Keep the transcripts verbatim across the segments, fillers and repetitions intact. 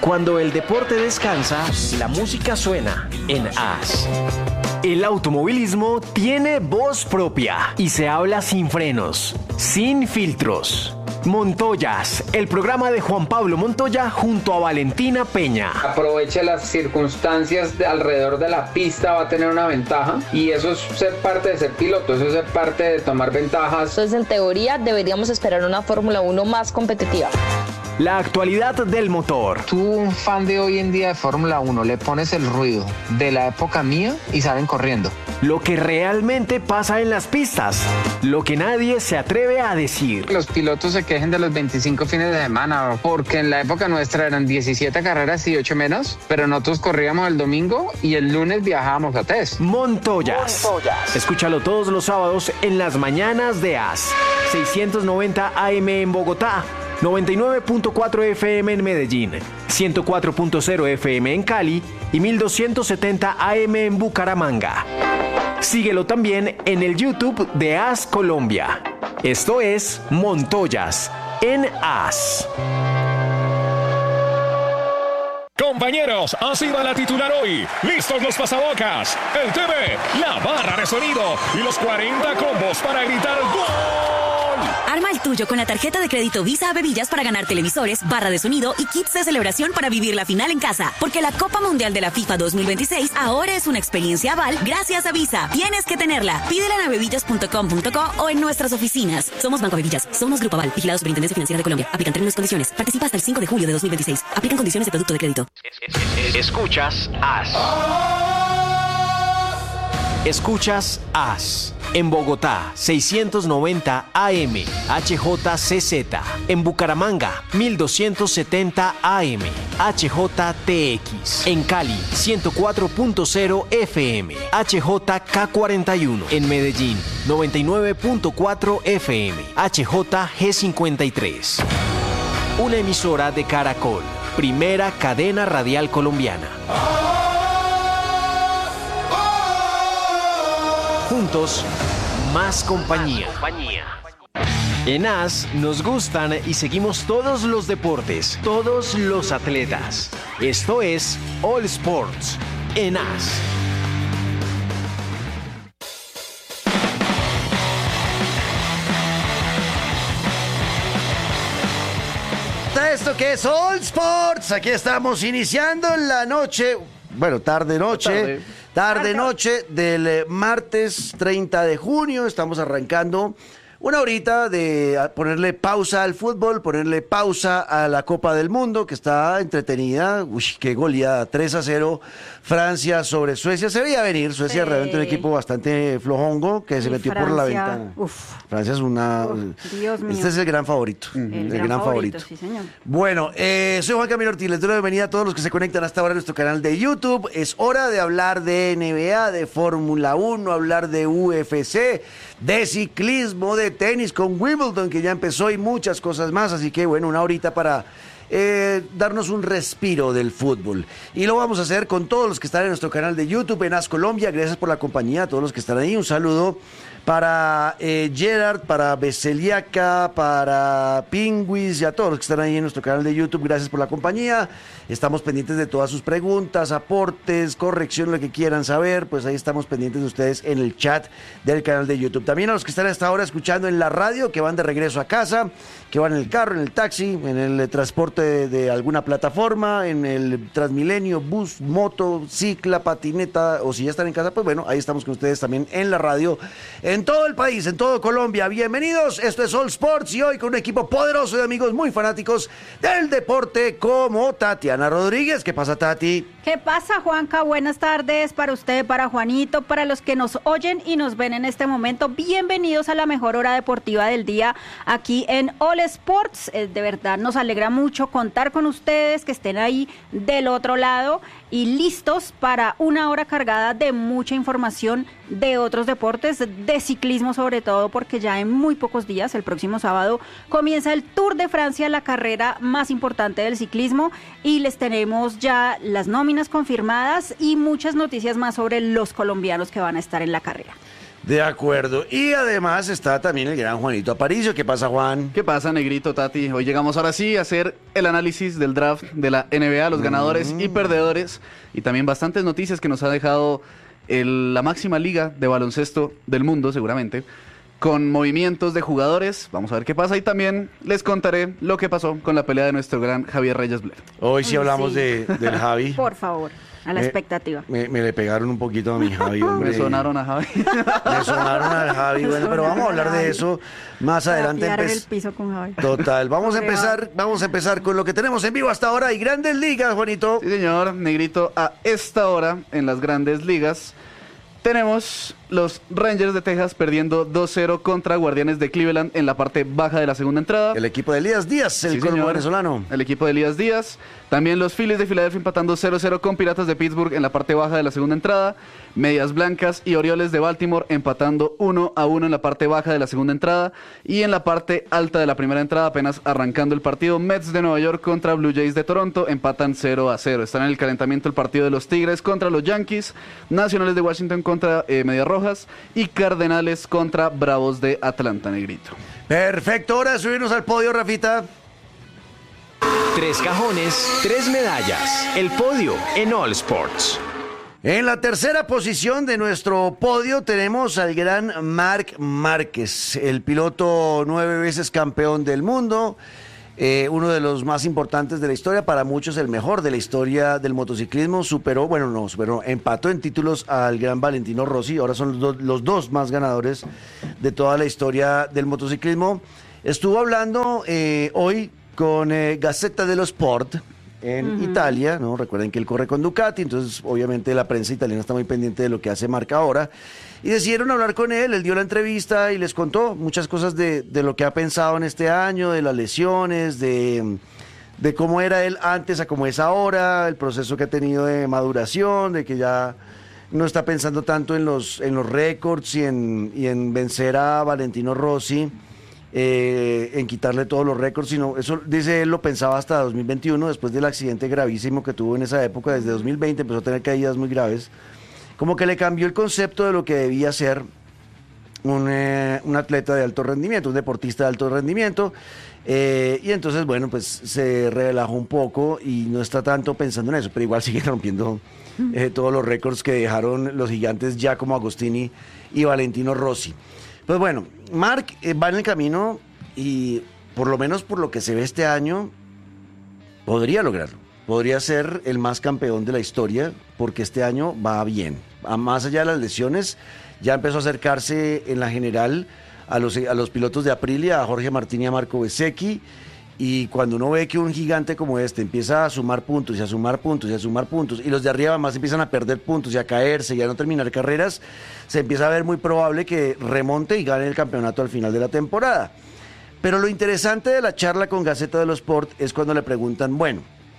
Cuando el deporte descansa, la música suena en As. El automovilismo tiene voz propia y se habla sin frenos, sin filtros. Montoyas, el programa de Juan Pablo Montoya junto a Valentina Peña. Aproveche las circunstancias de alrededor de la pista, va a tener una ventaja y eso es ser parte de ser piloto, eso es ser parte de tomar ventajas. Entonces, en teoría, deberíamos esperar una Fórmula uno más competitiva. La actualidad del motor. Tú, un fan de hoy en día de Fórmula uno, le pones el ruido de la época mía y salen corriendo. Lo que realmente pasa en las pistas, lo que nadie se atreve a decir. Los pilotos se quejen de los veinticinco fines de semana, porque en la época nuestra eran diecisiete carreras y ocho menos, pero nosotros corríamos el domingo y el lunes viajábamos a test. Montoyas. Montoyas. Escúchalo todos los sábados en las mañanas de As. seiscientos noventa A M en Bogotá. noventa y nueve punto cuatro F M en Medellín, ciento cuatro punto cero F M en Cali y mil doscientos setenta A M en Bucaramanga. Síguelo también en el YouTube de As Colombia. Esto es Montoyas en As. Compañeros, así va la titular hoy. Listos los pasabocas, el T V, la barra de sonido y los cuarenta combos para gritar ¡gol! Arma el tuyo con la tarjeta de crédito Visa Bebillas para ganar televisores, barra de sonido y kits de celebración para vivir la final en casa. Porque la Copa Mundial de la FIFA dos mil veintiséis ahora es una experiencia Aval gracias a Visa. Tienes que tenerla. Pídela en bebillas punto com punto co o en nuestras oficinas. Somos Banco Bebillas. Somos Grupo Aval. Vigilados Superintendencia Financiera de Colombia. Aplican términos y condiciones. Participa hasta el cinco de julio de dos mil veintiséis. Aplican condiciones de producto de crédito. Escuchas As. Escuchas As. En Bogotá, seiscientos noventa A M, H J C Z. En Bucaramanga, mil doscientos setenta A M, H J T X. En Cali, ciento cuatro punto cero F M, H J K cuarenta y uno. En Medellín, noventa y nueve punto cuatro F M, H J G cincuenta y tres. Una emisora de Caracol, primera cadena radial colombiana. Juntos, más compañía. En As nos gustan y seguimos todos los deportes, todos los atletas. Esto es All Sports en As. Esto que es All Sports, aquí estamos iniciando la noche, bueno, tarde-noche. Tarde. Tarde-noche del martes treinta de junio, estamos arrancando una horita de ponerle pausa al fútbol, ponerle pausa a la Copa del Mundo, que está entretenida. Uy, qué goleada, tres a cero, Francia sobre Suecia. Se veía venir, Suecia sí. Realmente un equipo bastante flojongo, que se y metió Francia, por la ventana. Uf. Francia es una... Uf, Dios mío. Este es el gran favorito, uh-huh. el, el gran, gran favorito. favorito. Sí, señor. Bueno, eh, soy Juan Camilo Ortiz, les doy la bienvenida a todos los que se conectan hasta ahora en nuestro canal de YouTube. Es hora de hablar de N B A, de Fórmula uno, hablar de U F C, de ciclismo, de tenis con Wimbledon, que ya empezó, y muchas cosas más. Así que, bueno, una horita para eh, darnos un respiro del fútbol. Y lo vamos a hacer con todos los que están en nuestro canal de YouTube, en As Colombia. Gracias por la compañía a todos los que están ahí. Un saludo para eh, Gerard, para Beseliaca, para Pingüis y a todos los que están ahí en nuestro canal de YouTube. Gracias por la compañía. Estamos pendientes de todas sus preguntas, aportes, corrección, lo que quieran saber. Pues ahí estamos pendientes de ustedes en el chat del canal de YouTube. También a los que están hasta ahora escuchando en la radio, que van de regreso a casa, que van en el carro, en el taxi, en el transporte de, de alguna plataforma, en el Transmilenio, bus, moto, cicla, patineta, o si ya están en casa, pues bueno, ahí estamos con ustedes también en la radio, en todo el país, en todo Colombia. Bienvenidos, esto es All Sports y hoy con un equipo poderoso de amigos muy fanáticos del deporte como Tatiana Rodríguez. ¿Qué pasa, Tati? ¿Qué pasa, Juanca? Buenas tardes para usted, para Juanito, para los que nos oyen y nos ven en este momento. Bienvenidos a la mejor hora deportiva del día aquí en All Sports. Eh, de verdad nos alegra mucho contar con ustedes, que estén ahí del otro lado y listos para una hora cargada de mucha información de otros deportes, de ciclismo sobre todo, porque ya en muy pocos días, el próximo sábado, comienza el Tour de Francia, la carrera más importante del ciclismo, y les tenemos ya las nóminas confirmadas y muchas noticias más sobre los colombianos que van a estar en la carrera. De acuerdo. Y además está también el gran Juanito Aparicio. ¿Qué pasa, Juan? ¿Qué pasa, Negrito, Tati? Hoy llegamos ahora sí a hacer el análisis del draft de la N B A, los ganadores mm. y perdedores, y también bastantes noticias que nos ha dejado el, la máxima liga de baloncesto del mundo, seguramente, con movimientos de jugadores. Vamos a ver qué pasa y también les contaré lo que pasó con la pelea de nuestro gran Javier Reyes Blair. Hoy sí hablamos sí. De, del Javi. Por favor. A la me, expectativa. Me, me le pegaron un poquito a mi Javi, hombre. Me sonaron a Javi. Me sonaron al Javi. Bueno, pero vamos a hablar de eso más adelante. Empe- el piso con Javi. Total. Vamos a empezar, vamos a empezar con lo que tenemos en vivo hasta ahora y Grandes Ligas, Juanito. Sí, señor, Negrito. A esta hora, en las Grandes Ligas, tenemos los Rangers de Texas perdiendo dos cero contra Guardianes de Cleveland en la parte baja de la segunda entrada. El equipo de Elías Díaz, el sí, colombo señor, venezolano. El equipo de Elías Díaz. También los Phillies de Filadelfia empatando cero cero con Piratas de Pittsburgh en la parte baja de la segunda entrada. Medias Blancas y Orioles de Baltimore empatando uno a uno en la parte baja de la segunda entrada. Y en la parte alta de la primera entrada, apenas arrancando el partido, Mets de Nueva York contra Blue Jays de Toronto empatan cero a cero. Están en el calentamiento el partido de los Tigres contra los Yankees, Nacionales de Washington contra eh, Medias Rojas y Cardenales contra Bravos de Atlanta, Negrito. Perfecto, hora de subirnos al podio, Rafita. Tres cajones, tres medallas. El podio en All Sports. En la tercera posición de nuestro podio tenemos al gran Marc Márquez, el piloto nueve veces campeón del mundo, eh, uno de los más importantes de la historia, para muchos el mejor de la historia del motociclismo. Superó, bueno, no, superó, empató en títulos al gran Valentino Rossi. Ahora son los, do, los dos más ganadores de toda la historia del motociclismo. Estuvo hablando eh, hoy con eh, Gazzetta dello Sport en uh-huh. Italia, ¿no? Recuerden que él corre con Ducati, entonces obviamente la prensa italiana está muy pendiente de lo que hace Marc ahora, y decidieron hablar con él. Él dio la entrevista y les contó muchas cosas de, de lo que ha pensado en este año, de las lesiones, de, de cómo era él antes a cómo es ahora, el proceso que ha tenido de maduración, de que ya no está pensando tanto en los, en los récords y en, y en vencer a Valentino Rossi, Eh, en quitarle todos los récords, sino eso, dice él, lo pensaba hasta dos mil veintiuno, después del accidente gravísimo que tuvo en esa época. Desde dos mil veinte empezó a tener caídas muy graves, como que le cambió el concepto de lo que debía ser un, eh, un atleta de alto rendimiento, un deportista de alto rendimiento, eh, y entonces, bueno, pues se relajó un poco y no está tanto pensando en eso, pero igual sigue rompiendo eh, todos los récords que dejaron los gigantes Giacomo Agostini y Valentino Rossi. Pues bueno, Marc eh, va en el camino y por lo menos por lo que se ve este año, podría lograrlo. Podría ser el más campeón de la historia porque este año va bien. A más allá de las lesiones, ya empezó a acercarse en la general a los, a los pilotos de Aprilia, a Jorge Martín y a Marco Bezzecchi. Y cuando uno ve que un gigante como este empieza a sumar puntos y a sumar puntos y a sumar puntos, y los de arriba más empiezan a perder puntos y a caerse y a no terminar carreras, se empieza a ver muy probable que remonte y gane el campeonato al final de la temporada. Pero lo interesante de la charla con Gazzetta dello Sport es cuando le preguntan, bueno,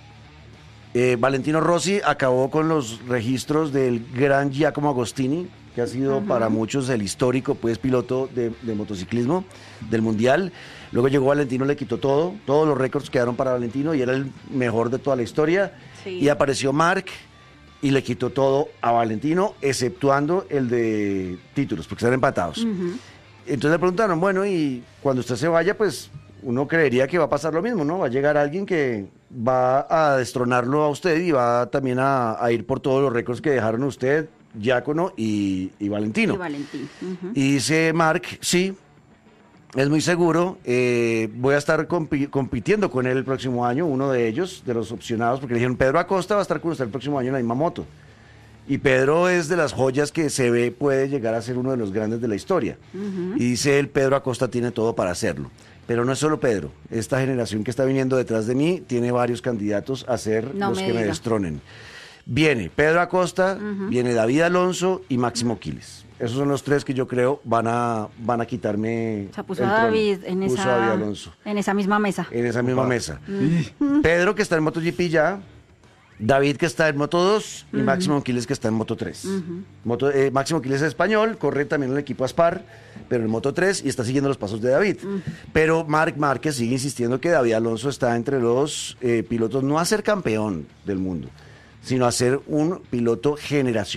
eh, Valentino Rossi acabó con los registros del gran Giacomo Agostini, que ha sido uh-huh. para muchos el histórico pues piloto de, de motociclismo del mundial. Luego llegó Valentino, le quitó todo, todos los récords quedaron para Valentino y era el mejor de toda la historia. Sí. Y apareció Marc y le quitó todo a Valentino, exceptuando el de títulos, porque están empatados. Uh-huh. Entonces le preguntaron, bueno, y cuando usted se vaya, pues uno creería que va a pasar lo mismo, ¿no? Va a llegar alguien que va a destronarlo a usted y va también a, a ir por todos los récords que dejaron usted, Giacomo y, y Valentino. Y Valentino. Uh-huh. Y dice Marc, sí, es muy seguro, eh, voy a estar compi- compitiendo con él el próximo año, uno de ellos, de los opcionados, porque le dijeron, Pedro Acosta va a estar con usted el próximo año en la misma moto. Y Pedro es de las joyas que se ve puede llegar a ser uno de los grandes de la historia. Uh-huh. Y dice él, Pedro Acosta tiene todo para hacerlo. Pero no es solo Pedro, esta generación que está viniendo detrás de mí tiene varios candidatos a ser no los me que diga. me destronen. Viene Pedro Acosta, uh-huh. viene David Alonso y Máximo Quiles. Esos son los tres que yo creo van a van a quitarme. O sea, puso a David en puso esa, a David Alonso. en esa misma mesa. En esa misma Opa. mesa. Uh-huh. Pedro, que está en MotoGP ya. David, que está en Moto dos. Y uh-huh. Máximo Quiles, que está en Moto tres. Uh-huh. Moto, eh, Máximo Quiles es español, corre también en el equipo Aspar, pero en Moto tres y está siguiendo los pasos de David. Uh-huh. Pero Marc Márquez sigue insistiendo que David Alonso está entre los eh, pilotos, no a ser campeón del mundo, sino a ser un piloto generacional.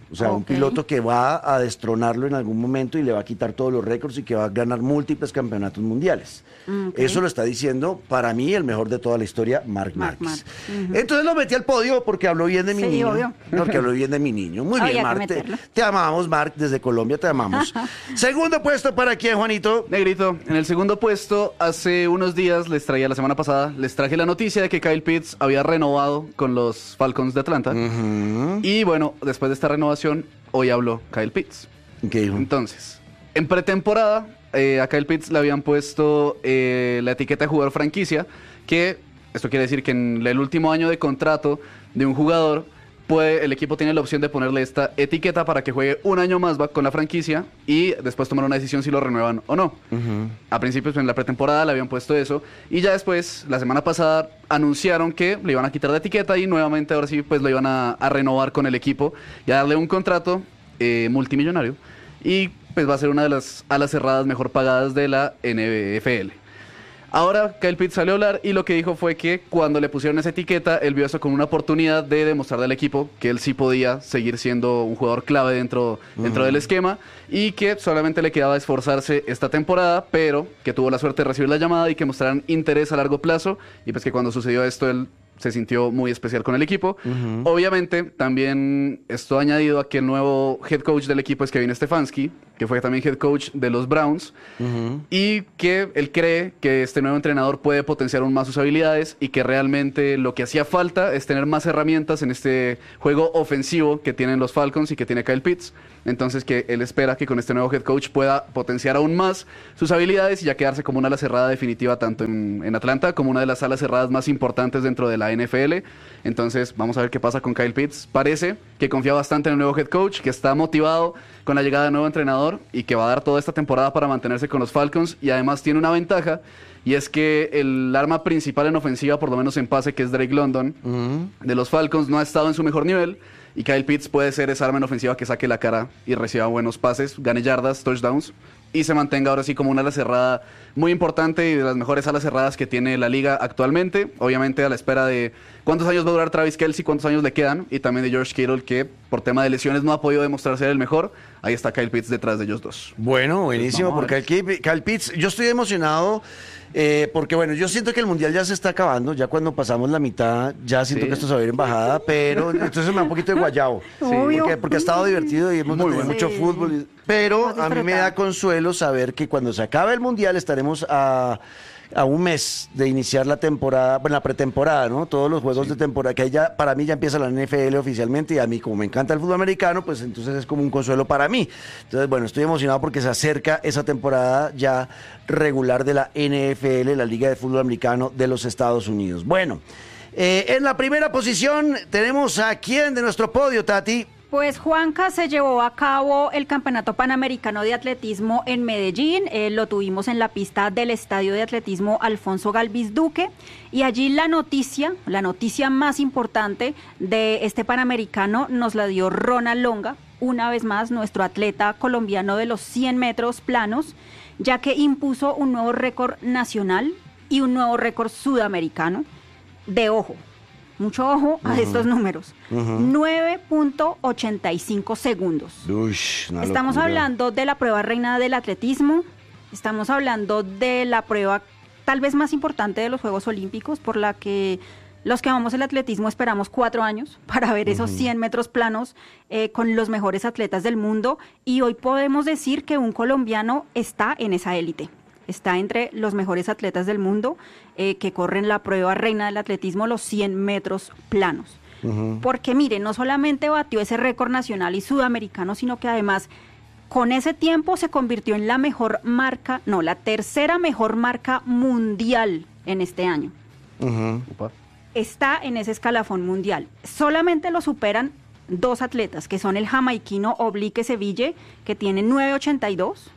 O sea, un Ok. piloto que va a destronarlo en algún momento y le va a quitar todos los récords y que va a ganar múltiples campeonatos mundiales. Mm, ok. Eso lo está diciendo, para mí, el mejor de toda la historia, Marc Marc Márquez. Marquez. Ujú. Entonces lo metí al podio porque habló bien de mi Sí, niño. obvio. Porque habló bien de mi niño. Muy Había bien, que Marc. Te, meterlo. te amamos, Marc. Desde Colombia te amamos. Segundo puesto para quién, Juanito. Negrito, en el segundo puesto, hace unos días les traía, la semana pasada, les traje la noticia de que Kyle Pitts había renovado con los Falcons de Atlanta. Ujú. Y bueno, después de esta renovación, hoy habló Kyle Pitts. ¿Qué dijo? Entonces, en pretemporada, eh, a Kyle Pitts le habían puesto eh, la etiqueta de jugador franquicia, que esto quiere decir que en el último año de contrato de un jugador, puede, el equipo tiene la opción de ponerle esta etiqueta para que juegue un año más va, con la franquicia y después tomar una decisión si lo renuevan o no. Ujú. A principios, en la pretemporada, le habían puesto eso. Y ya después, la semana pasada, anunciaron que le iban a quitar la etiqueta y nuevamente, ahora sí, pues lo iban a, a renovar con el equipo y a darle un contrato eh, multimillonario. Y pues va a ser una de las alas cerradas mejor pagadas de la N F L. Ahora Kyle Pitts salió a hablar y lo que dijo fue que cuando le pusieron esa etiqueta, él vio eso como una oportunidad de demostrarle al equipo que él sí podía seguir siendo un jugador clave dentro, dentro del esquema y que solamente le quedaba esforzarse esta temporada, pero que tuvo la suerte de recibir la llamada y que mostraran interés a largo plazo y pues que cuando sucedió esto él se sintió muy especial con el equipo. Ujú. Obviamente, también esto ha añadido a que el nuevo head coach del equipo es Kevin Stefanski, que fue también head coach de los Browns, Ujú. y que él cree que este nuevo entrenador puede potenciar aún más sus habilidades y que realmente lo que hacía falta es tener más herramientas en este juego ofensivo que tienen los Falcons y que tiene Kyle Pitts. Entonces que él espera que con este nuevo head coach pueda potenciar aún más sus habilidades y ya quedarse como una ala cerrada definitiva tanto en, en Atlanta como una de las alas cerradas más importantes dentro de la N F L. Entonces vamos a ver qué pasa con Kyle Pitts. Parece que confía bastante en el nuevo head coach, que está motivado con la llegada del nuevo entrenador y que va a dar toda esta temporada para mantenerse con los Falcons y además tiene una ventaja y es que el arma principal en ofensiva, por lo menos en pase, que es Drake London, Ujú. de los Falcons, no ha estado en su mejor nivel y Kyle Pitts puede ser esa arma en ofensiva que saque la cara y reciba buenos pases, gane yardas, touchdowns y se mantenga ahora sí como una ala cerrada muy importante y de las mejores alas cerradas que tiene la liga actualmente. Obviamente a la espera de cuántos años va a durar Travis Kelce, cuántos años le quedan y también de George Kittle, que por tema de lesiones no ha podido demostrar ser el mejor. Ahí está Kyle Pitts detrás de ellos dos. Bueno, buenísimo, Vamos a porque Kyle, Kyle Pitts, yo estoy emocionado eh, porque, bueno, yo siento que el Mundial ya se está acabando, ya cuando pasamos la mitad, ya siento Sí. que esto se va a ir en bajada, pero entonces me da un poquito de guayabo, Obvio. porque, porque ha estado divertido y hemos Muy tenido bueno. mucho Sí. fútbol, y- pero Hemos a mí me disfrutado. da consuelo saber que cuando se acabe el Mundial estaremos a... a un mes de iniciar la temporada, bueno, la pretemporada, ¿no? Todos los juegos de temporada, que ahí ya, para mí ya empieza la N F L oficialmente y a mí como me encanta el fútbol americano, pues entonces es como un consuelo para mí. Entonces, bueno, estoy emocionado porque se acerca esa temporada ya regular de la N F L, la Liga de Fútbol Americano de los Estados Unidos. Bueno, eh, en la primera posición tenemos a quién de nuestro podio, Tati. Pues Juanca, se llevó a cabo el Campeonato Panamericano de Atletismo en Medellín, eh, lo tuvimos en la pista del Estadio de Atletismo Alfonso Galvis Duque y allí la noticia, la noticia más importante de este Panamericano nos la dio Ronald Longa, una vez más nuestro atleta colombiano de los cien metros planos, ya que impuso un nuevo récord nacional y un nuevo récord sudamericano de ojo. Mucho ojo a estos números. nueve punto ochenta y cinco segundos. Ush, una Estamos locura. hablando de la prueba reina del atletismo. Estamos hablando de la prueba tal vez más importante de los Juegos Olímpicos, por la que los que amamos el atletismo esperamos cuatro años para ver esos cien metros planos eh, con los mejores atletas del mundo. Y hoy podemos decir que un colombiano está en esa élite. Está entre los mejores atletas del mundo eh, que corren la prueba reina del atletismo, los cien metros planos. Ujú. Porque mire, no solamente batió ese récord nacional y sudamericano, sino que además con ese tiempo se convirtió en la mejor marca, no, la tercera mejor marca mundial en este año. Ujú. Upa. Está en ese escalafón mundial. Solamente lo superan dos atletas, que son el jamaiquino Oblique Seville, que tiene nueve ochenta y dos,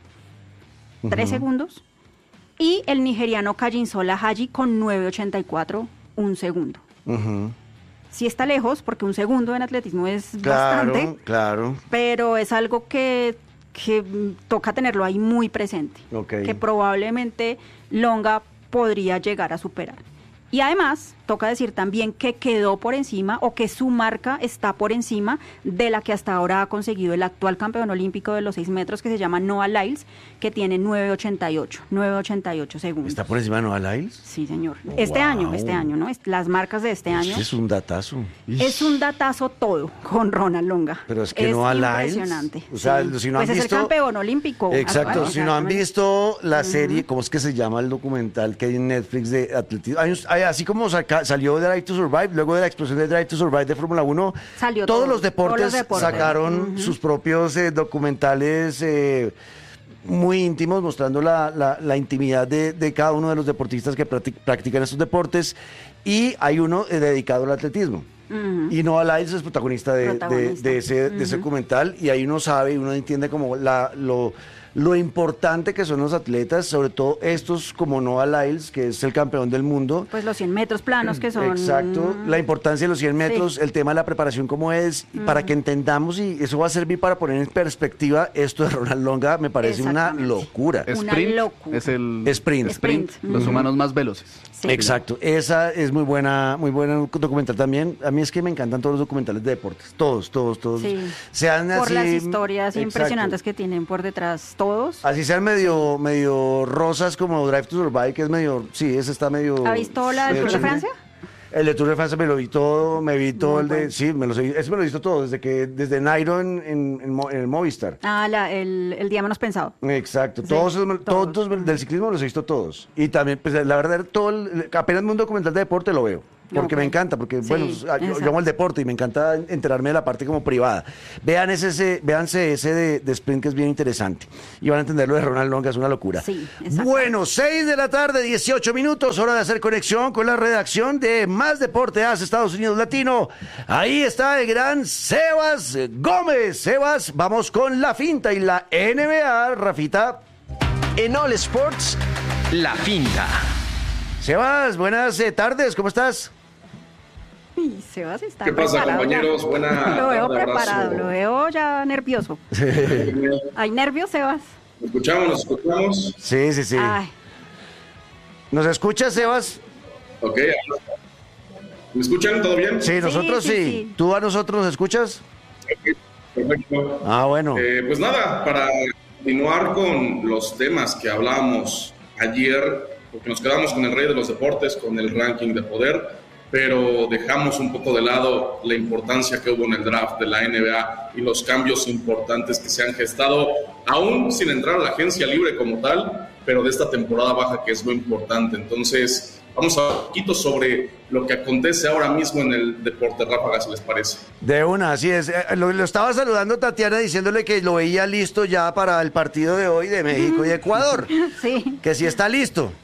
tres segundos, y el nigeriano Kayinsola Haji con nueve ochenta y cuatro, un segundo. Ujú. Sí está lejos, porque un segundo en atletismo es Claro, bastante, claro. pero es algo que, que mm, toca tenerlo ahí muy presente, Ok. que probablemente Longa podría llegar a superar. Y además, toca decir también que quedó por encima o que su marca está por encima de la que hasta ahora ha conseguido el actual campeón olímpico de los seis metros, que se llama Noah Lyles, que tiene nueve ochenta y ocho segundos. ¿Está por encima de Noah Lyles? Sí, señor. Este Wow. año, este año, ¿no? Las marcas de este año. Es un datazo. Es un datazo todo con Ronald Longa. Pero es que Noah Lyles, impresionante. o sea, sí. si no pues han es visto, el campeón olímpico. Exacto, actual, si no han exactamente. visto la serie, ¿cómo es que se llama el documental que hay en Netflix de atletismo? Hay un- hay- así como saca- salió Drive to Survive, luego de la explosión de Drive to Survive de Fórmula uno, Salió todos, todo, los deportes todos los deportes. sacaron Ujú. sus propios eh, documentales eh, muy íntimos, mostrando la, la- la intimidad de, de cada uno de los deportistas que practic- practican estos deportes, y hay uno eh, dedicado al atletismo. Ujú. Y Noah Lyles es protagonista de, de- Protagonista. de ese, de ese documental, y ahí uno sabe y uno entiende como la, lo, lo importante que son los atletas, sobre todo estos como Noah Lyles, que es el campeón del mundo. Pues los cien metros planos que son. Exacto, la importancia de los cien metros, Sí. el tema de la preparación como es, y para que entendamos, y eso va a servir para poner en perspectiva esto de Ronald Longa, me parece una Exactamente. locura. Una Sprint locura. es el Sprint. Sprint. los Ujú. humanos más veloces. Sí. Exacto, esa es muy buena, muy buena documental también. A mí es que me encantan todos los documentales de deportes, todos, todos, todos. Sí. Sean Por así, las historias exacto. impresionantes que tienen por detrás todos. Así sean medio, medio rosas como Drive to Survive, que es medio, sí, ese está medio... ¿Ha visto la del Tour de chévere. Francia? El de Tour de Francia me lo vi todo, me vi todo Muy el de, bueno. sí, me lo sé, ese me lo he visto todo, desde que, desde Nairo en, en, en Mo- en el Movistar. Ah, la, el, el día menos pensado. Exacto, Sí, todos, esos- todos. todos del ciclismo los he visto todos. Y también, pues la verdad, todo el- apenas un documental de deporte lo veo. Porque Ok. me encanta, porque Sí, bueno, yo, yo exacto. amo el deporte y me encanta enterarme de la parte como privada. Vean ese, ese véanse ese de, de Sprint, que es bien interesante. Y van a entender lo de Ronald Longa, es una locura. Sí, exacto. Bueno, seis de la tarde, dieciocho minutos, hora de hacer conexión con la redacción de Más Deporte A C Estados Unidos Latino. Ahí está el gran Sebas Gómez. Sebas, vamos con la finta y la N B A, Rafita. En All Sports, la finta. Sebas, buenas eh, tardes, ¿cómo estás? Y Sebas está ¿Qué pasa, preparado ya. compañeros? Buena Lo veo tarde, preparado, abrazo. lo veo ya nervioso. ¿Hay nervios, Sebas? ¿Nos escuchamos? ¿Nos escuchamos? Sí, sí, sí. Ay, ¿Nos escuchas, Sebas? Ok. ¿Me escuchan? ¿Todo bien? Sí, nosotros sí, sí. sí. ¿Tú a nosotros nos escuchas? Ok, perfecto. Ah, bueno. Eh, pues nada, para continuar con los temas que hablábamos ayer, porque nos quedamos con el rey de los deportes, con el ranking de poder, pero dejamos un poco de lado la importancia que hubo en el draft de la N B A y los cambios importantes que se han gestado, aún sin entrar a la agencia libre como tal, pero de esta temporada baja, que es lo importante. Entonces, vamos a hablar un poquito sobre lo que acontece ahora mismo en el deporte ráfaga, si les parece. De una, así es. Eh, Lo, lo estaba saludando Tatiana diciéndole que lo veía listo ya para el partido de hoy de México y Ecuador. sí. Que sí está listo.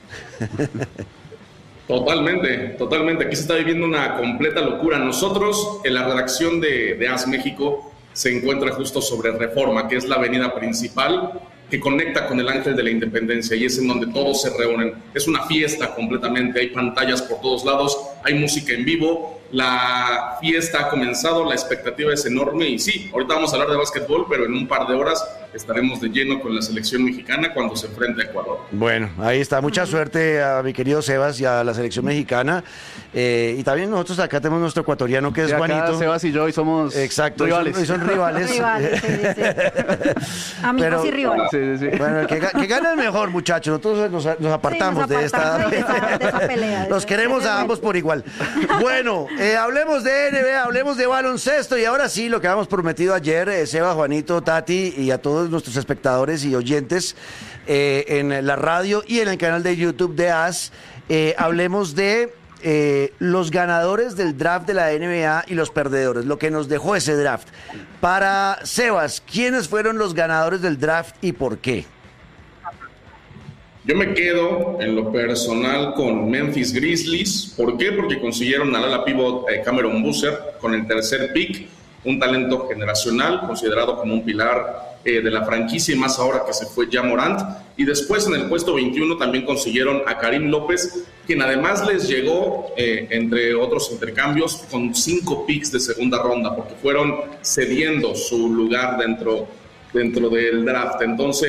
Totalmente, totalmente. Aquí se está viviendo una completa locura. Nosotros, en la redacción de, de A S México, se encuentra justo sobre Reforma, que es la avenida principal que conecta con el Ángel de la Independencia, y es en donde todos se reúnen. Es una fiesta completamente, hay pantallas por todos lados, hay música en vivo, la fiesta ha comenzado, la expectativa es enorme, y sí, ahorita vamos a hablar de básquetbol, pero en un par de horas estaremos de lleno con la selección mexicana cuando se enfrente a Ecuador. Bueno, ahí está. Mucha suerte a mi querido Sebas y a la selección mexicana. Eh, y también nosotros acá tenemos nuestro ecuatoriano, que es Y acá Juanito. Sebas y yo hoy somos Exacto, y rivales. son, y son rivales. Rivales, sí, sí, sí. Amigos Pero- y rivales. Sí, sí, sí. Bueno, el que, ga- que gane el mejor, muchachos. Nosotros nos, nos apartamos, Sí, nos de, esta, apartamos de esa- de esa pelea, de Los ese- queremos de ese a ambos por igual. Bueno, eh, hablemos de N B A, hablemos de baloncesto. Y ahora sí, lo que habíamos prometido ayer, eh, Seba, Juanito, Tati y a todos nuestros espectadores y oyentes eh, en la radio y en el canal de YouTube de A S, eh, hablemos de eh, los ganadores del draft de la N B A y los perdedores, lo que nos dejó ese draft. Para Sebas, ¿quiénes fueron los ganadores del draft y por qué? Yo me quedo en lo personal con Memphis Grizzlies. ¿Por qué? Porque consiguieron al ala pivot eh, Cameron Boozer con el tercer pick, un talento generacional considerado como un pilar eh, de la franquicia, y más ahora que se fue Ja Morant. Y después en el puesto veintiuno también consiguieron a Karim López, quien además les llegó, eh, entre otros intercambios, con cinco picks de segunda ronda, porque fueron cediendo su lugar dentro, dentro del draft. Entonces,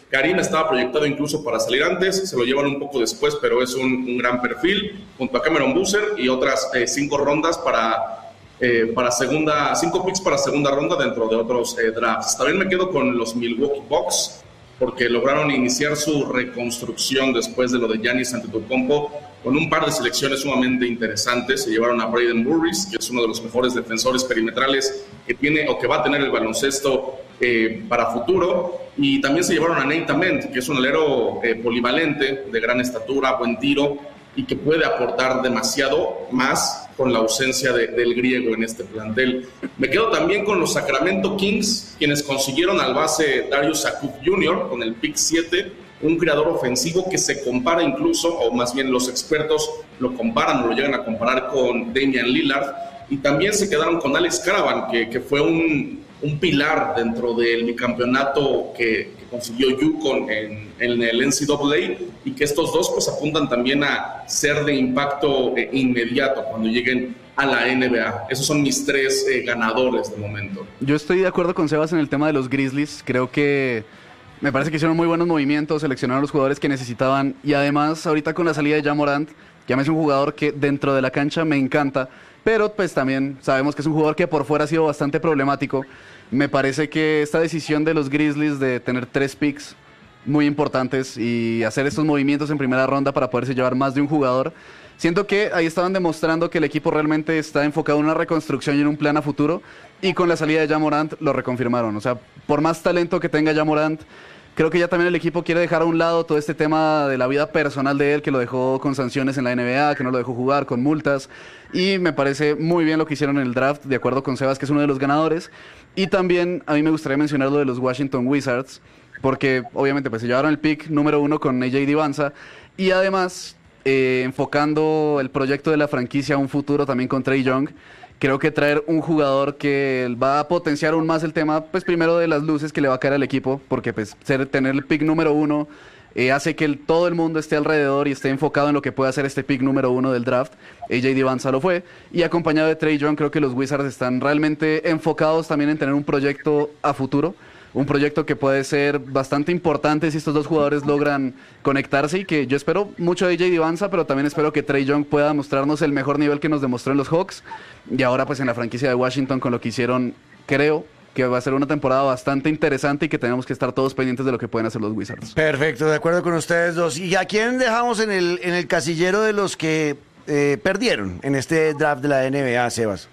Karim estaba proyectado incluso para salir antes, se lo llevan un poco después, pero es un, un gran perfil, junto a Cameron Boozer y otras eh, cinco rondas para, eh, para segunda, cinco picks para segunda ronda dentro de otros eh, drafts. También me quedo con los Milwaukee Bucks, porque lograron iniciar su reconstrucción después de lo de Giannis Antetokounmpo con un par de selecciones sumamente interesantes. Se llevaron a Braden Burris, que es uno de los mejores defensores perimetrales que tiene o que va a tener el baloncesto eh, para futuro, y también se llevaron a Nate Ament, que es un alero eh, polivalente, de gran estatura, buen tiro, y que puede aportar demasiado más con la ausencia de, del griego en este plantel. Me quedo también con los Sacramento Kings, quienes consiguieron al base Darius Saric junior con el pick siete, un creador ofensivo que se compara incluso, o más bien los expertos lo comparan o lo llegan a comparar con Damian Lillard, y también se quedaron con Alex Caravan, que, que fue un, un pilar dentro del bicampeonato que, que consiguió UConn en, en el N C A A, y que estos dos pues apuntan también a ser de impacto eh, inmediato cuando lleguen a la N B A. Esos son mis tres eh, ganadores de momento. Yo estoy de acuerdo con Sebas en el tema de los Grizzlies. Creo que me parece que hicieron muy buenos movimientos, seleccionaron los jugadores que necesitaban, y además ahorita con la salida de Ja Morant, que a mí es un jugador que dentro de la cancha me encanta, pero pues también sabemos que es un jugador que por fuera ha sido bastante problemático. Me parece que esta decisión de los Grizzlies de tener tres picks muy importantes y hacer estos movimientos en primera ronda para poderse llevar más de un jugador, siento que ahí estaban demostrando que el equipo realmente está enfocado en una reconstrucción y en un plan a futuro, y con la salida de Ja Morant lo reconfirmaron. O sea, por más talento que tenga Ja Morant, creo que ya también el equipo quiere dejar a un lado todo este tema de la vida personal de él, que lo dejó con sanciones en la N B A, que no lo dejó jugar, con multas, y me parece muy bien lo que hicieron en el draft, de acuerdo con Sebas, que es uno de los ganadores. Y también a mí me gustaría mencionar lo de los Washington Wizards, porque obviamente pues se llevaron el pick número uno con A J Divanza, y además eh, enfocando el proyecto de la franquicia a un futuro también con Trae Young. Creo que traer un jugador que va a potenciar aún más el tema, pues primero de las luces que le va a caer al equipo, porque pues ser, tener el pick número uno eh, hace que el, todo el mundo esté alrededor y esté enfocado en lo que puede hacer este pick número uno del draft. A J Divanza lo fue, y acompañado de Trae Young, creo que los Wizards están realmente enfocados también en tener un proyecto a futuro, un proyecto que puede ser bastante importante si estos dos jugadores logran conectarse, y que yo espero mucho de A J Divanza, pero también espero que Trae Young pueda mostrarnos el mejor nivel que nos demostró en los Hawks, y ahora pues en la franquicia de Washington con lo que hicieron. Creo que va a ser una temporada bastante interesante y que tenemos que estar todos pendientes de lo que pueden hacer los Wizards. Perfecto, de acuerdo con ustedes dos. ¿Y a quién dejamos en el, en el casillero de los que eh, perdieron en este draft de la N B A, Sebas?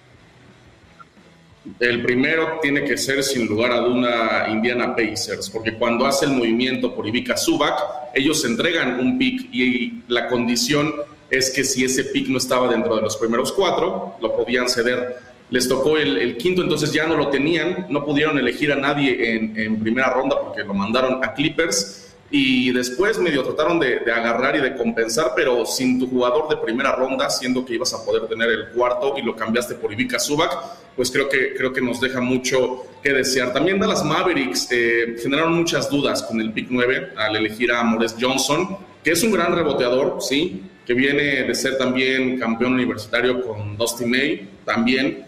El primero tiene que ser, sin lugar a duda, Indiana Pacers, porque cuando hace el movimiento por Ivica Zubac, ellos entregan un pick, y la condición es que si ese pick no estaba dentro de los primeros cuatro, lo podían ceder. Les tocó el, el quinto, entonces ya no lo tenían, no pudieron elegir a nadie en, en primera ronda porque lo mandaron a Clippers, y después medio trataron de, de agarrar y de compensar, pero sin tu jugador de primera ronda, siendo que ibas a poder tener el cuarto y lo cambiaste por Ivica Zubac, pues creo que, creo que nos deja mucho que desear. También Dallas Mavericks eh, generaron muchas dudas con el pick nueve al elegir a Maurice Johnson, que es un gran reboteador, sí, que viene de ser también campeón universitario con Dusty May también,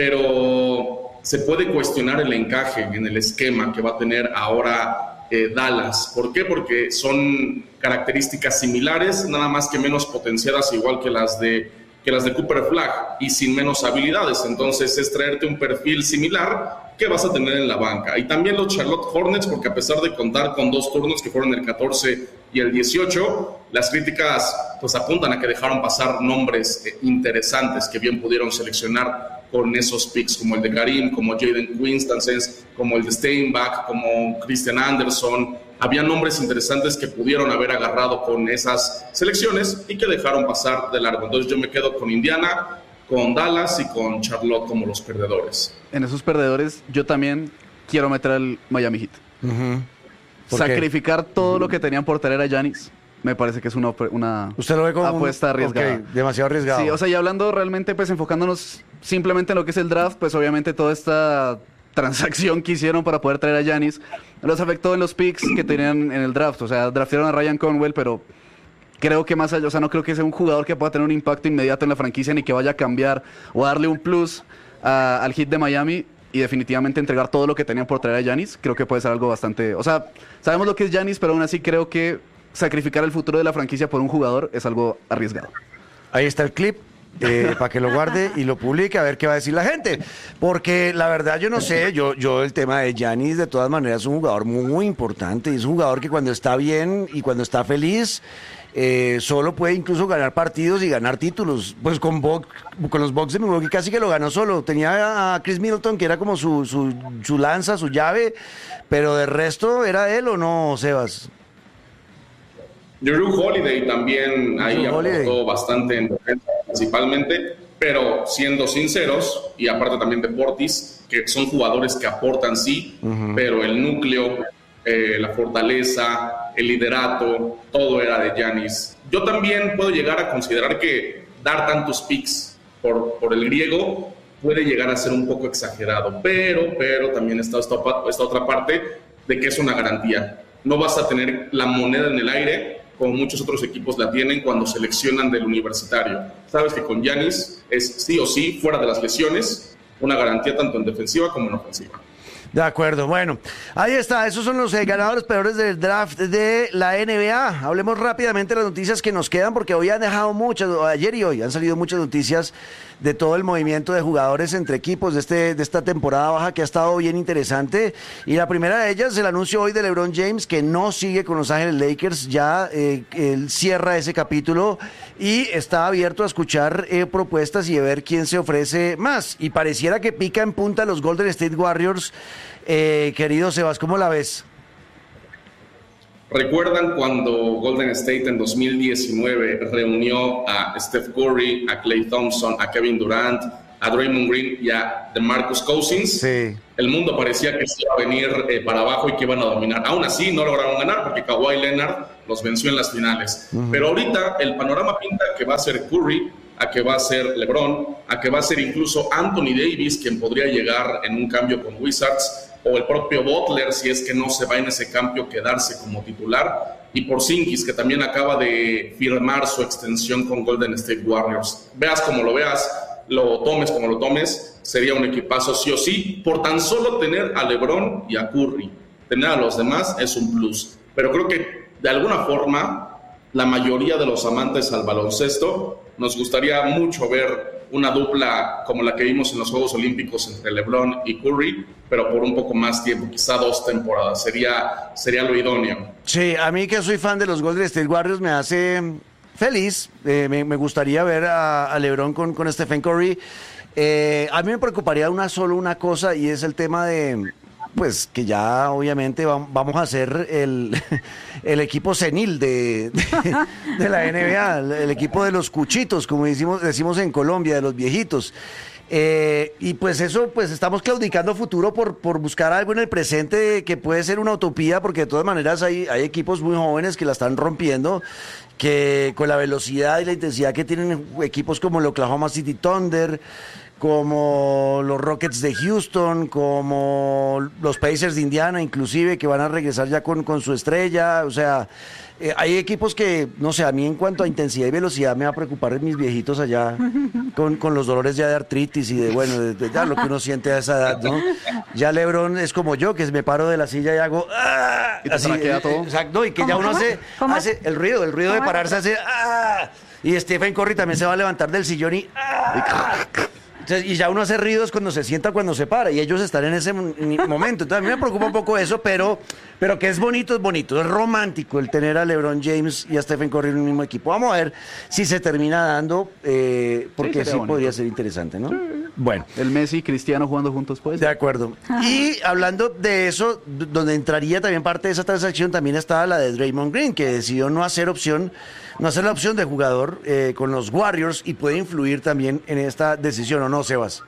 pero se puede cuestionar el encaje en el esquema que va a tener ahora eh, Dallas. ¿Por qué? Porque son características similares, nada más que menos potenciadas, igual que las de, que las de Cooper Flag, y sin menos habilidades. Entonces es traerte un perfil similar que vas a tener en la banca. Y también los Charlotte Hornets, porque a pesar de contar con dos turnos que fueron el catorce y el dieciocho, las críticas pues apuntan a que dejaron pasar nombres eh, interesantes que bien pudieron seleccionar con esos picks, como el de Karim, como Jaden Quinstances, como el de Steinbach, como Christian Anderson. Había nombres interesantes que pudieron haber agarrado con esas selecciones y que dejaron pasar de largo. Entonces yo me quedo con Indiana, con Dallas y con Charlotte como los perdedores. En esos perdedores yo también quiero meter al Miami Heat. Uh-huh. Sacrificar todo uh-huh. lo que tenían por traer a Giannis me parece que es una, una ¿Usted lo ve como apuesta un... arriesgada. Okay, demasiado arriesgado. Sí, o sea, y hablando realmente, pues enfocándonos simplemente en lo que es el draft, pues obviamente toda esta transacción que hicieron para poder traer a Giannis los afectó en los picks que tenían en el draft. O sea, draftearon a Ryan Conwell, pero creo que más allá, o sea, no creo que sea un jugador que pueda tener un impacto inmediato en la franquicia ni que vaya a cambiar o a darle un plus a, al Heat de Miami. y definitivamente entregar todo lo que tenían por traer a Giannis, creo que puede ser algo bastante... O sea, sabemos lo que es Giannis, pero aún así creo que sacrificar el futuro de la franquicia por un jugador es algo arriesgado. Ahí está el clip. Eh, para que lo guarde y lo publique a ver qué va a decir la gente, porque la verdad yo no sé, yo, yo el tema de Giannis de todas maneras es un jugador muy, muy importante, es un jugador que cuando está bien y cuando está feliz eh, solo puede incluso ganar partidos y ganar títulos, pues con, Bo- con los Bucks de Milwaukee casi que lo ganó solo, tenía a Chris Middleton que era como su, su, su lanza, su llave, pero de resto ¿era él o no, Sebas? Drew Holiday también ahí Drew aportó Holiday. bastante en defensa principalmente, pero siendo sinceros, y aparte también de Portis, que son jugadores que aportan sí, uh-huh. pero el núcleo, eh, la fortaleza, el liderato, todo era de Giannis. Yo también puedo llegar a considerar que dar tantos picks por, por el griego puede llegar a ser un poco exagerado, pero, pero también está esta, esta otra parte de que es una garantía. No vas a tener la moneda en el aire como muchos otros equipos la tienen cuando seleccionan del universitario. Sabes que con Giannis es sí o sí, fuera de las lesiones, una garantía tanto en defensiva como en ofensiva. De acuerdo, bueno, ahí está, esos son los eh, ganadores peores del draft de la N B A. Hablemos rápidamente de las noticias que nos quedan, porque hoy han dejado muchas, ayer y hoy han salido muchas noticias de todo el movimiento de jugadores entre equipos de, este, de esta temporada baja que ha estado bien interesante. Y la primera de ellas, el anuncio hoy de LeBron James, que no sigue con Los Ángeles Lakers, ya eh, él cierra ese capítulo y está abierto a escuchar eh, propuestas y a ver quién se ofrece más. Y pareciera que pica en punta los Golden State Warriors. Eh, querido Sebas, ¿cómo la ves? ¿Recuerdan cuando Golden State en dos mil diecinueve reunió a Steph Curry, a Klay Thompson, a Kevin Durant, a Draymond Green y a DeMarcus Cousins? Sí. El mundo parecía que se iba a venir eh, para abajo y que iban a dominar. Aún así no lograron ganar porque Kawhi Leonard los venció en las finales. Uh-huh. Pero ahorita el panorama pinta que va a ser Curry, a que va a ser LeBron, a que va a ser incluso Anthony Davis, quien podría llegar en un cambio con Wizards, o el propio Butler, si es que no se va en ese cambio, quedarse como titular, y Porzingis, que también acaba de firmar su extensión con Golden State Warriors. Veas como lo veas, lo tomes como lo tomes, sería un equipazo sí o sí, por tan solo tener a LeBron y a Curry. Tener a los demás es un plus, pero creo que de alguna forma la mayoría de los amantes al baloncesto nos gustaría mucho ver una dupla como la que vimos en los Juegos Olímpicos entre LeBron y Curry, pero por un poco más tiempo, quizá dos temporadas, sería, sería lo idóneo. Sí, a mí que soy fan de los Golden State Warriors me hace feliz, eh, me, me gustaría ver a, a LeBron con, con Stephen Curry. Eh, a mí me preocuparía una solo una cosa, y es el tema de, pues que ya obviamente vamos a hacer el, el equipo senil de, de, de la N B A, el, el equipo de los cuchitos, como decimos, decimos en Colombia, de los viejitos. Eh, y pues eso, pues estamos claudicando futuro por, por buscar algo en el presente que puede ser una utopía, porque de todas maneras hay, hay equipos muy jóvenes que la están rompiendo, que con la velocidad y la intensidad que tienen equipos como el Oklahoma City Thunder, como los Rockets de Houston, como los Pacers de Indiana, inclusive, que van a regresar ya con, con su estrella. O sea, eh, hay equipos que, no sé, a mí en cuanto a intensidad y velocidad me va a preocupar mis viejitos allá con, con los dolores ya de artritis y de, bueno, de, de ya lo que uno siente a esa edad, ¿no? Ya LeBron es como yo, que me paro de la silla y hago ¡ah! Y te así, queda todo. Exacto, y que ya uno ¿Cómo? hace, ¿Cómo? hace el ruido, el ruido de pararse hace ¡ah! Y Stephen Curry también se va a levantar del sillón y ¡ah! Y ya uno hace ruidos cuando se sienta, cuando se para, y ellos están en ese momento. Entonces a mí me preocupa un poco eso, pero, pero que es bonito, es bonito, es romántico el tener a LeBron James y a Stephen Curry en un mismo equipo. Vamos a ver si se termina dando, eh, porque sí, sí podría ser interesante, ¿no? Sí. Bueno. El Messi y Cristiano jugando juntos, pues. De acuerdo. Y hablando de eso, donde entraría también parte de esa transacción, también estaba la de Draymond Green, que decidió no hacer opción, no hacer la opción de jugador eh, con los Warriors, y puede influir también en esta decisión, ¿o no, Sebas?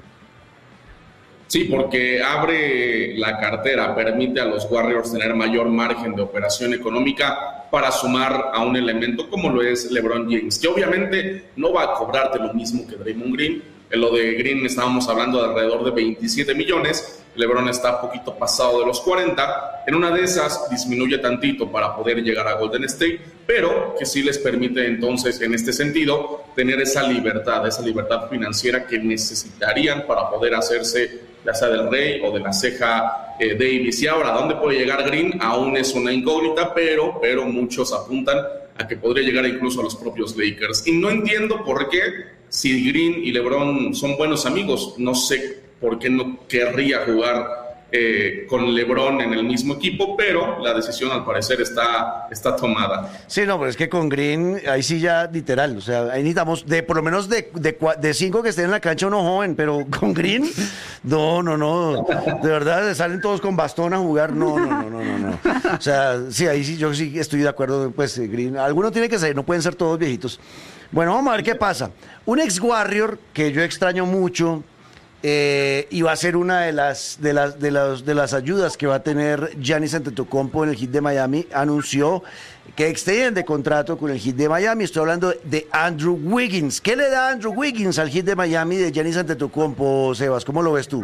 Sí, porque abre la cartera, permite a los Warriors tener mayor margen de operación económica para sumar a un elemento como lo es LeBron James, que obviamente no va a cobrarte lo mismo que Draymond Green. En lo de Green estábamos hablando de alrededor de veintisiete millones, LeBron está un poquito pasado de los cuarenta, en una de esas disminuye tantito para poder llegar a Golden State, pero que sí les permite entonces en este sentido tener esa libertad, esa libertad financiera que necesitarían para poder hacerse ya sea del Rey o de la Ceja eh, Davis. Y ahora, ¿dónde puede llegar Green? Aún es una incógnita, pero, pero muchos apuntan a que podría llegar incluso a los propios Lakers. Y no entiendo por qué, si Green y LeBron son buenos amigos, no sé por qué no querría jugar Eh, con LeBron en el mismo equipo, pero la decisión al parecer está, está tomada. Sí, no, pero es que con Green, ahí sí ya literal, o sea, ahí necesitamos de por lo menos de, de, de cinco que estén en la cancha uno joven, pero con Green, no, no, no, de verdad salen todos con bastón a jugar, no, no, no, no, no, no. O sea, sí, ahí sí, yo sí estoy de acuerdo, pues Green, alguno tiene que ser, no pueden ser todos viejitos. Bueno, vamos a ver qué pasa. Un ex Warrior que yo extraño mucho, Eh, y va a ser una de las de las de las de las ayudas que va a tener Giannis Antetokounmpo en el Heat de Miami. Anunció que extiende contrato con el Heat de Miami. Estoy hablando de Andrew Wiggins. ¿Qué le da Andrew Wiggins al Heat de Miami de Giannis Antetokounmpo, Sebas? ¿Cómo lo ves tú?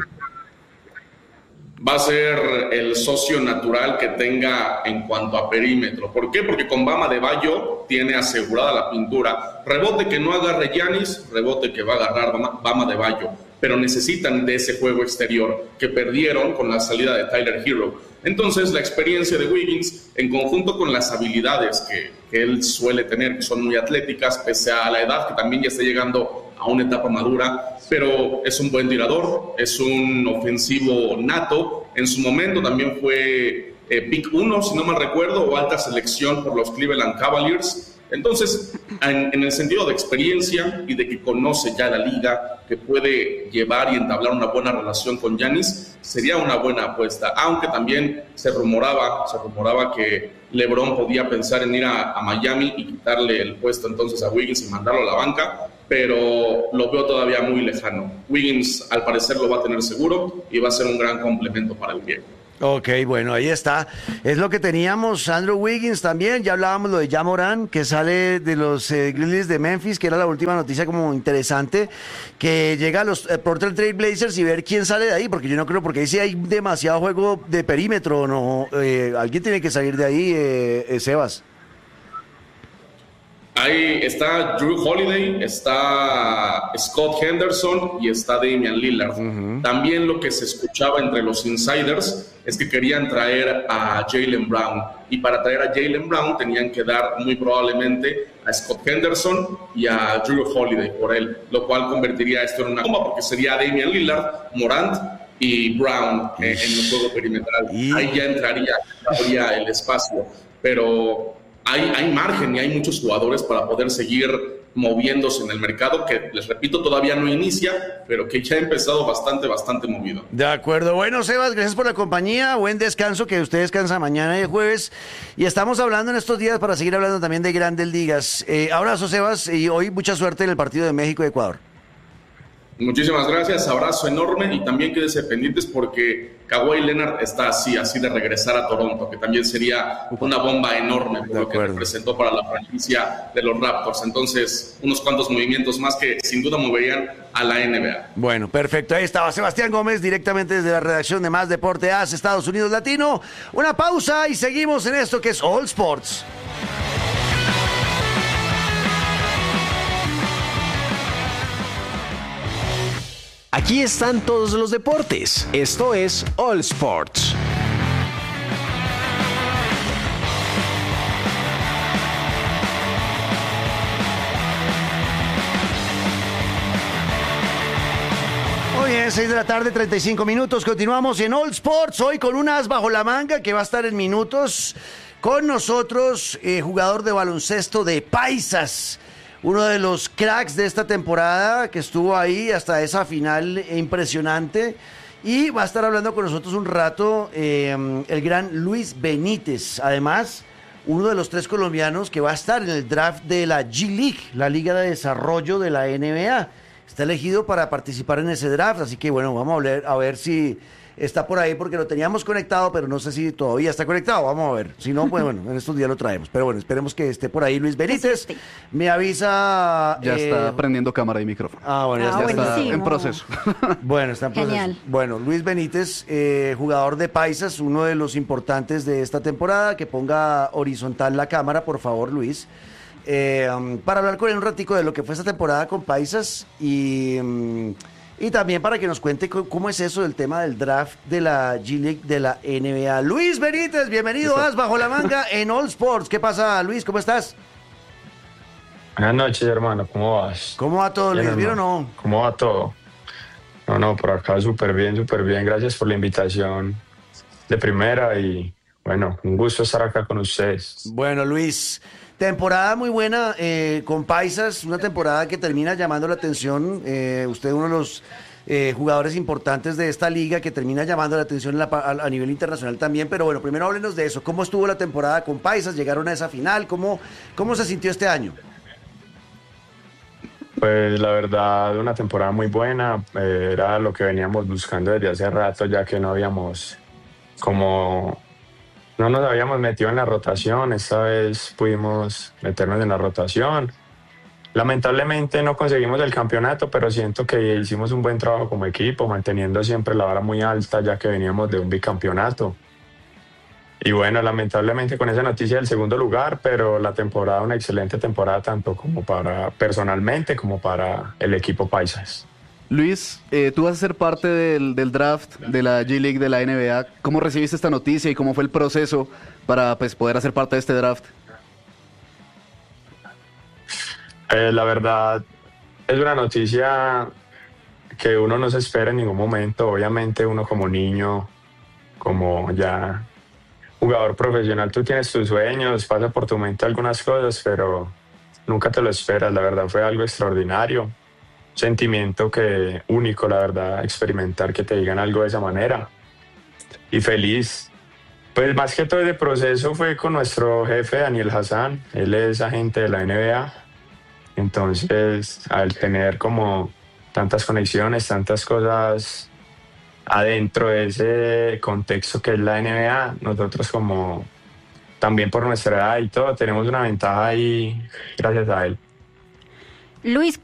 Va a ser el socio natural que tenga en cuanto a perímetro. ¿Por qué? Porque con Bam Adebayo tiene asegurada la pintura. Rebote que no agarre Giannis, rebote que va a agarrar Bam Adebayo. Pero necesitan de ese juego exterior que perdieron con la salida de Tyler Hero. Entonces, la experiencia de Wiggins, en conjunto con las habilidades que, que él suele tener, que son muy atléticas, pese a la edad, que también ya está llegando a una etapa madura, pero es un buen tirador, es un ofensivo nato. En su momento también fue eh, pick uno, si no mal recuerdo, o alta selección por los Cleveland Cavaliers. Entonces, en, en el sentido de experiencia y de que conoce ya la liga, que puede llevar y entablar una buena relación con Giannis, sería una buena apuesta. Aunque también se rumoraba, se rumoraba que LeBron podía pensar en ir a, a Miami y quitarle el puesto entonces a Wiggins y mandarlo a la banca, pero lo veo todavía muy lejano. Wiggins, al parecer, lo va a tener seguro y va a ser un gran complemento para el Diego. Ok, bueno, ahí está. Es lo que teníamos. Andrew Wiggins también. Ya hablábamos lo de Ja Morant, que sale de los eh, Grizzlies de Memphis, que era la última noticia como interesante, que llega a los eh, Portland Trail Blazers y ver quién sale de ahí, porque yo no creo, porque ahí sí hay demasiado juego de perímetro, ¿no? Eh, alguien tiene que salir de ahí, eh, eh, Sebas. Ahí está Drew Holiday, está Scott Henderson y está Damian Lillard. Uh-huh. También lo que se escuchaba entre los insiders es que querían traer a Jaylen Brown. Y para traer a Jaylen Brown tenían que dar muy probablemente a Scott Henderson y a Drew Holiday por él, lo cual convertiría esto en una bomba porque sería Damian Lillard, Morant y Brown eh, en el juego perimetral. Y... ahí ya entraría, habría el espacio, pero... Hay, hay margen y hay muchos jugadores para poder seguir moviéndose en el mercado que, les repito, todavía no inicia, pero que ya ha empezado bastante, bastante movido. De acuerdo. Bueno, Sebas, gracias por la compañía. Buen descanso, que usted descansa mañana y el jueves. Y estamos hablando en estos días para seguir hablando también de Grandes Ligas. Eh, abrazo, Sebas, y hoy mucha suerte en el partido de México y Ecuador. Muchísimas gracias, abrazo enorme y también quédense pendientes porque Kawhi Leonard está así, así de regresar a Toronto, que también sería una bomba enorme por lo que representó para la franquicia de los Raptors. Entonces, unos cuantos movimientos más que sin duda moverían a la N B A. Bueno, perfecto. Ahí estaba Sebastián Gómez directamente desde la redacción de Más Deporte A C, Estados Unidos Latino. Una pausa y seguimos en esto que es All Sports. Aquí están todos los deportes. Esto es All Sports. Muy bien, seis de la tarde, treinta y cinco minutos. Continuamos en All Sports, hoy con un as bajo la manga que va a estar en minutos con nosotros, eh, jugador de baloncesto de Paisas. Uno de los cracks de esta temporada que estuvo ahí hasta esa final impresionante. Y va a estar hablando con nosotros un rato eh, el gran Luis Benítez. Además, uno de los tres colombianos que va a estar en el draft de la G-League, la Liga de Desarrollo de la N B A. Está elegido para participar en ese draft, así que bueno, vamos a ver, a ver si está por ahí, porque lo teníamos conectado, pero no sé si todavía está conectado, vamos a ver. Si no, pues bueno, en estos días lo traemos. Pero bueno, esperemos que esté por ahí Luis Benítez. Me avisa... Ya eh... está prendiendo cámara y micrófono. Ah, bueno, ya, ah, está, está en proceso. Bueno, está en proceso. Genial. Bueno, Luis Benítez, eh, jugador de Paisas, uno de los importantes de esta temporada. Que ponga horizontal la cámara, por favor, Luis. Eh, um, para hablar con él un ratico de lo que fue esta temporada con Paisas y... Um, y también para que nos cuente cómo es eso del tema del draft de la G-League de la N B A. Luis Benítez, bienvenido a As Bajo la Manga en All Sports. ¿Qué pasa, Luis? ¿Cómo estás? Buenas noches, hermano. ¿Cómo vas? ¿Cómo va todo, Luis? ¿Bien o no? ¿Cómo va todo? No, no, por acá súper bien, súper bien. Gracias por la invitación de primera y, bueno, un gusto estar acá con ustedes. Bueno, Luis, temporada muy buena eh, con Paisas, una temporada que termina llamando la atención. Eh, usted uno de los eh, jugadores importantes de esta liga que termina llamando la atención a, a, a nivel internacional también. Pero bueno, primero háblenos de eso. ¿Cómo estuvo la temporada con Paisas? ¿Llegaron a esa final? ¿Cómo, cómo se sintió este año? Pues la verdad, una temporada muy buena, eh, era lo que veníamos buscando desde hace rato, ya que no habíamos, como, no nos habíamos metido en la rotación, esta vez pudimos meternos en la rotación. Lamentablemente no conseguimos el campeonato, pero siento que hicimos un buen trabajo como equipo, manteniendo siempre la vara muy alta, ya que veníamos de un bicampeonato. Y bueno, lamentablemente con esa noticia del segundo lugar, pero la temporada, una excelente temporada tanto como para personalmente como para el equipo Paisas. Luis, eh, tú vas a ser parte del, del draft de la G-League de la N B A. ¿Cómo recibiste esta noticia y cómo fue el proceso para pues, poder hacer parte de este draft? Eh, la verdad, es una noticia que uno no se espera en ningún momento. Obviamente uno como niño, como ya jugador profesional, tú tienes tus sueños, pasa por tu mente algunas cosas, pero nunca te lo esperas. La verdad fue algo extraordinario, sentimiento que único, la verdad, experimentar que te digan algo de esa manera. Y feliz. Pues más que todo ese proceso fue con nuestro jefe Daniel Hassan, él es agente de la N B A, entonces al tener como tantas conexiones, tantas cosas adentro de ese contexto que es la N B A, nosotros como también por nuestra edad y todo, tenemos una ventaja ahí gracias a él. Luis,